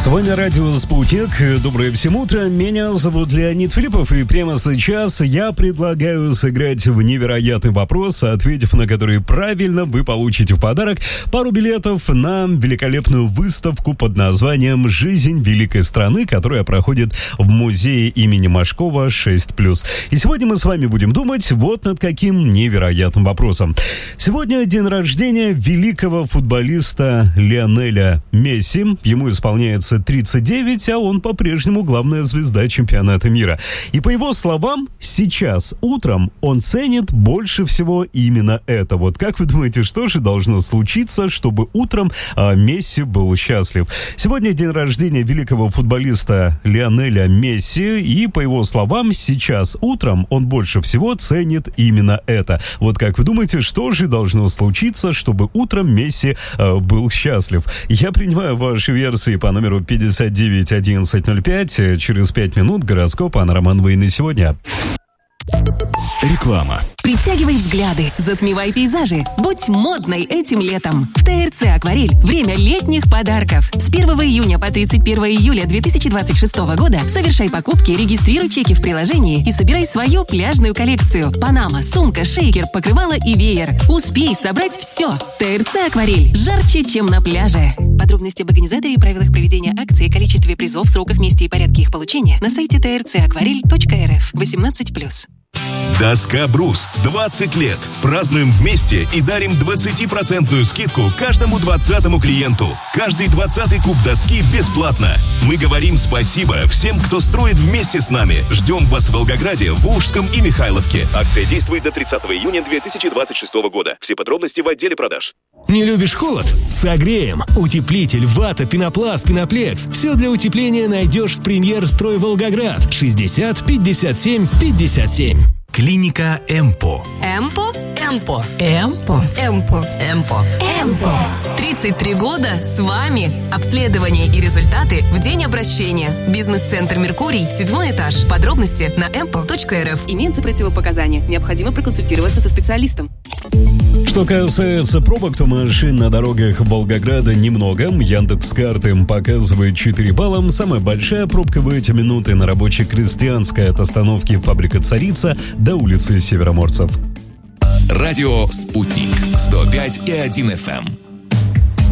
вами радио «Спутник». Доброе всем утро. Меня зовут Леонид Филиппов, и прямо сейчас я предлагаю сыграть в невероятный вопрос, ответив на который правильно, вы получите в подарок пару билетов на великолепную выставку под названием «Жизнь великой страны», которая проходит в музее имени Машкова 6+. И сегодня мы с вами будем думать вот над каким невероятным вопросом. Сегодня день рождения великого футболиста Лионеля Месси. Ему исполняется 39, а он по-прежнему главная звезда чемпионата мира. И по его словам, сейчас утром он ценит больше всего именно это. Вот как вы думаете, что же должно случиться, чтобы утром Месси был счастлив? Сегодня день рождения великого футболиста Лионеля Месси, и по его словам, сейчас утром он больше всего ценит именно это. Вот как вы думаете, что же должно случиться, чтобы утром Месси был счастлив? Я принимаю ваши версии по номеру 591105. Через 5 минут гороскоп Анна Романова и на сегодня. Реклама. Притягивай взгляды, затмевай пейзажи. Будь модной этим летом. В ТРЦ «Акварель» время летних подарков. С 1 июня по 31 июля 2026 года совершай покупки, регистрируй чеки в приложении и собирай свою пляжную коллекцию. Панама, сумка, шейкер, покрывало и веер. Успей собрать все. ТРЦ «Акварель» жарче, чем на пляже. Подробности об организаторе и правилах проведения акции, количестве призов, сроках, месте и порядке их получения на сайте trcakvarель.рф. 18+. Доска «Брус». 20 лет. Празднуем вместе и дарим 20% скидку каждому 20-му клиенту. Каждый 20-й куб доски бесплатно. Мы говорим спасибо всем, кто строит вместе с нами. Ждем вас в Волгограде, Волжском и Михайловке. Акция действует до 30 июня 2026 года. Все подробности в отделе продаж. Не любишь холод? Согреем. Утеплитель, вата, пенопласт, пеноплекс. Все для утепления найдешь в «Премьер-строй Волгоград». 60 57 57. Клиника Эмпо. Эмпо? Эмпо. Эмпо. Эмпо. Эмпо. Эмпо. 33 года с вами. Обследование и результаты в день обращения. Бизнес-центр «Меркурий», 7 этаж. Подробности на empo.rf. Имеются противопоказания. Необходимо проконсультироваться со специалистом. Что касается пробок, то машин на дорогах Волгограда немного. Яндекс.Карты показывает 4 балла. Самая большая пробка в эти минуты на рабочей Крестьянской от остановки «Фабрика Царица» до улицы Североморцев. Радио «Спутник». 105,1 FM.